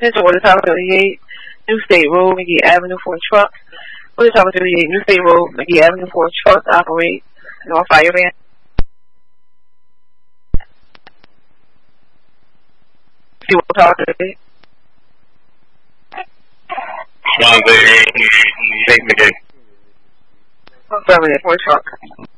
This order is 38 New State Road, McGee Avenue for a truck. Order 38 New State Road, McGee Avenue for a truck to operate North Fire Van. See what I'm talking about? One day, McGee. For a truck.